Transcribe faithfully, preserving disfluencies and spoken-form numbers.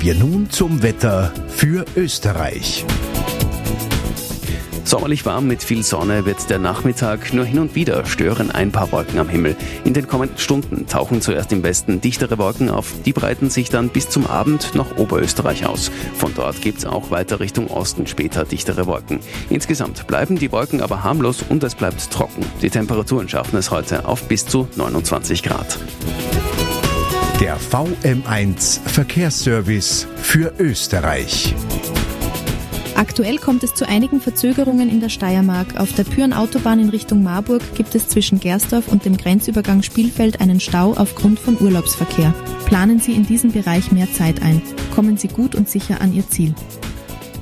wir nun zum Wetter für Österreich. Sommerlich warm mit viel Sonne wird der Nachmittag, nur hin und wieder stören ein paar Wolken am Himmel. In den kommenden Stunden tauchen zuerst im Westen dichtere Wolken auf, die breiten sich dann bis zum Abend nach Oberösterreich aus. Von dort gibt es auch weiter Richtung Osten später dichtere Wolken. Insgesamt bleiben die Wolken aber harmlos und es bleibt trocken. Die Temperaturen schaffen es heute auf bis zu neunundzwanzig Grad. Der V M eins Verkehrsservice für Österreich. Aktuell kommt es zu einigen Verzögerungen in der Steiermark. Auf der Pyhrn-Autobahn in Richtung Marburg gibt es zwischen Gersdorf und dem Grenzübergang Spielfeld einen Stau aufgrund von Urlaubsverkehr. Planen Sie in diesem Bereich mehr Zeit ein. Kommen Sie gut und sicher an Ihr Ziel.